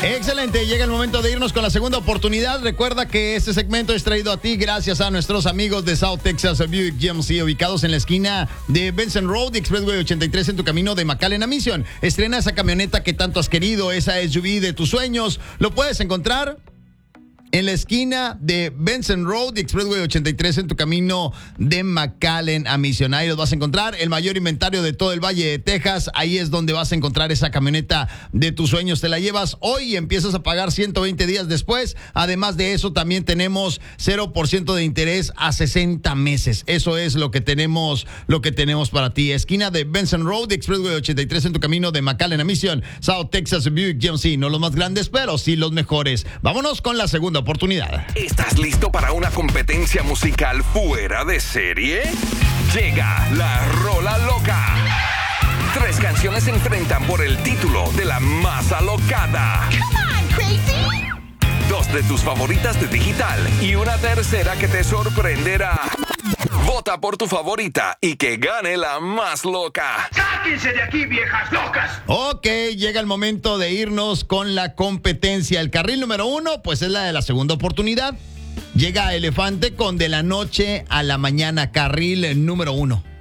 Excelente, llega el momento de irnos con la segunda oportunidad. Recuerda que este segmento es traído a ti gracias a nuestros amigos de South Texas Buick GMC, ubicados en la esquina de Benson Road y Expressway 83 en tu camino de McAllen a Mission. Estrena esa camioneta que tanto has querido, esa SUV de tus sueños. Lo puedes encontrar en la esquina de Benson Road y Expressway 83 en tu camino de McAllen a Mission. Ahí los vas a encontrar, el mayor inventario de todo el Valle de Texas. Ahí es donde vas a encontrar esa camioneta de tus sueños. Te la llevas hoy y empiezas a pagar 120 días después. Además de eso, también tenemos 0% de interés a 60 meses. Eso es lo que tenemos para ti. Esquina de Benson Road y Expressway 83 en tu camino de McAllen a Mission. South Texas Buick GMC. No los más grandes, pero sí los mejores. Vámonos con la segunda oportunidad. ¿Estás listo para una competencia musical fuera de serie? Llega la Rola Loca. 3 canciones se enfrentan por el título de la más alocada. Come on, crazy. 2 de tus favoritas de digital y una tercera que te sorprenderá. Vota por tu favorita y que gane la más loca. ¡Sáquense de aquí, viejas locas! Ok, llega el momento de irnos con la competencia. El carril número 1, pues es la de la segunda oportunidad. Llega Elefante con De la Noche a la Mañana, carril número 1.